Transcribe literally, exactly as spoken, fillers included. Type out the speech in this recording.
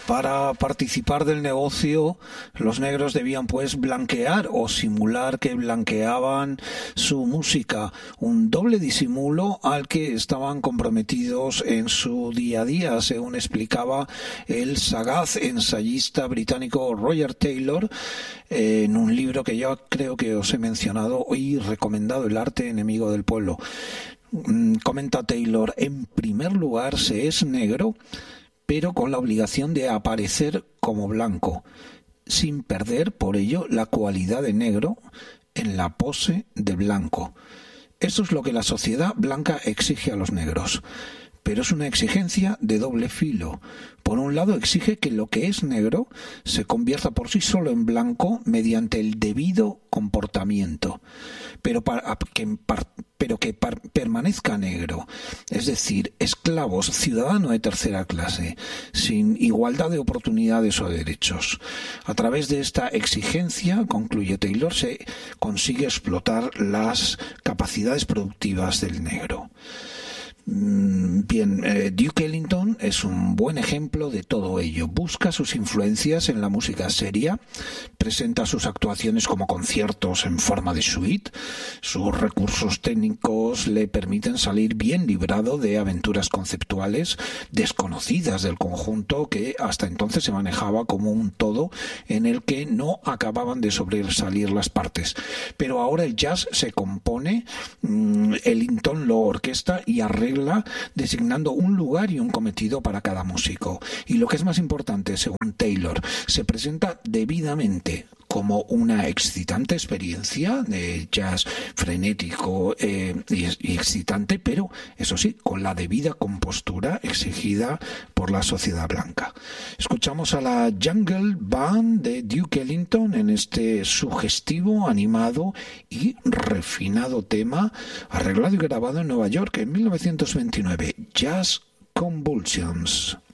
Para participar del negocio, los negros debían pues blanquear o simular que blanqueaban su música, un doble disimulo al que estaban comprometidos en su día a día, según explicaba el sagaz ensayista británico Roger Taylor eh, en un libro que yo creo que os he mencionado y recomendado, El arte enemigo del pueblo. Mm, comenta Taylor: en primer lugar, se es negro, pero con la obligación de aparecer como blanco, sin perder por ello la cualidad de negro en la pose de blanco. Esto es lo que la sociedad blanca exige a los negros, pero es una exigencia de doble filo. Por un lado, exige que lo que es negro se convierta por sí solo en blanco mediante el debido comportamiento, pero, para, que, pero que par, permanezca negro, es decir, esclavos, ciudadano de tercera clase, sin igualdad de oportunidades o derechos. A través de esta exigencia, concluye Taylor, se consigue explotar las capacidades productivas del negro. Bien, eh, Duke Ellington es un buen ejemplo de todo ello. Busca sus influencias en la música seria, presenta sus actuaciones como conciertos en forma de suite. Sus recursos técnicos le permiten salir bien librado de aventuras conceptuales desconocidas del conjunto, que hasta entonces se manejaba como un todo en el que no acababan de sobresalir las partes. Pero ahora el jazz se compone, mmm, Ellington lo orquesta y arregla designando un lugar y un cometido para cada músico. Y lo que es más importante, según Taylor, se presenta debidamente como una excitante experiencia de jazz frenético eh, y, y excitante, pero eso sí, con la debida compostura exigida por la sociedad blanca. Escuchamos a la Jungle Band de Duke Ellington en este sugestivo, animado y refinado tema, arreglado y grabado en Nueva York en mil novecientos veintinueve, Jazz Convulsions.